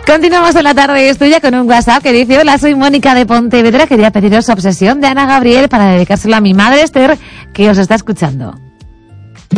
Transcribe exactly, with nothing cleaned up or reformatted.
Continuamos en la tarde estudia con un WhatsApp que dice: hola, soy Mónica de Pontevedra, quería pediros Obsesión de Ana Gabriel para dedicárselo a mi madre Esther, que os está escuchando.